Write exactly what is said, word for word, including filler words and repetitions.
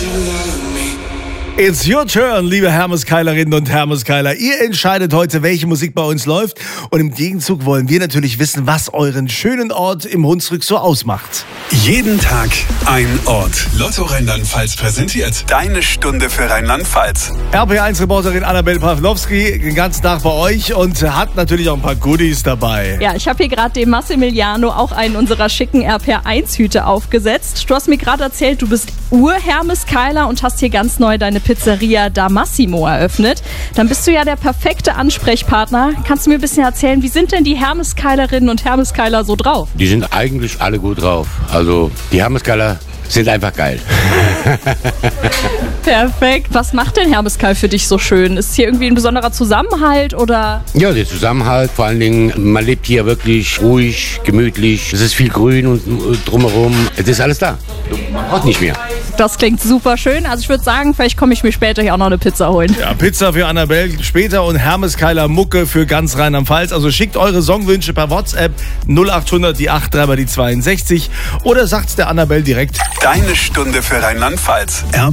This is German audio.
It's your turn, liebe Hermeskeilerinnen und Hermeskeiler. Ihr entscheidet heute, welche Musik bei uns läuft. Und im Gegenzug wollen wir natürlich wissen, was euren schönen Ort im Hunsrück so ausmacht. Jeden Tag ein Ort. Lotto Rheinland-Pfalz präsentiert deine Stunde für Rheinland-Pfalz. R P eins Reporterin Annabelle Pawlowski den ganzen Tag bei euch und hat natürlich auch ein paar Goodies dabei. Ja, ich habe hier gerade dem Massimiliano auch einen unserer schicken R P eins Hüte aufgesetzt. Du hast mir gerade erzählt, du bist Ur-Hermeskeiler und hast hier ganz neu deine Pizzeria Da Massimo eröffnet. Dann bist du ja der perfekte Ansprechpartner. Kannst du mir ein bisschen erzählen, wie sind denn die Hermeskeilerinnen und Hermeskeiler so drauf? Die sind eigentlich alle gut drauf. Also die Hermeskeiler sind einfach geil. Perfekt. Was macht denn Hermeskeil für dich so schön? Ist hier irgendwie ein besonderer Zusammenhalt oder? Ja, der Zusammenhalt, vor allen Dingen, man lebt hier wirklich ruhig, gemütlich. Es ist viel Grün und drumherum. Es ist alles da. Man braucht nicht mehr. Das klingt super schön. Also ich würde sagen, vielleicht komme ich mir später hier auch noch eine Pizza holen. Ja, Pizza für Annabelle später und Hermeskeiler Mucke für ganz Rheinland-Pfalz. Also schickt eure Songwünsche per WhatsApp null achthundert die achtunddreißig bei die zweiundsechzig oder sagt's der Annabelle direkt. Deine Stunde für Rheinland-Pfalz.